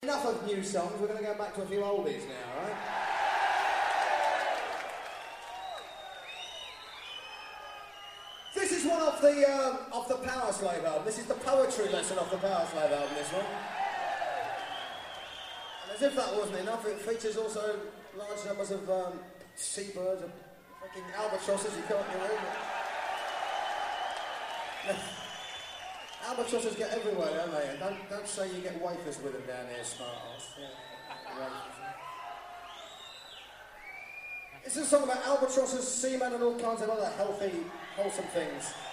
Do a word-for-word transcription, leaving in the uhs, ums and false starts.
Enough of new songs, we're going to go back to a few oldies now, right? This is one of the um, of the Power Slave album. This is the poetry lesson of the Power Slave album, this one. And as if that wasn't enough, it features also large numbers of um, seabirds and fucking albatrosses you can't get over. Albatrosses get everywhere, don't they? And don't, don't say you get wafers with them down here, smart ass. Yeah. This is a song about albatrosses, seamen and all kinds of other healthy, wholesome things.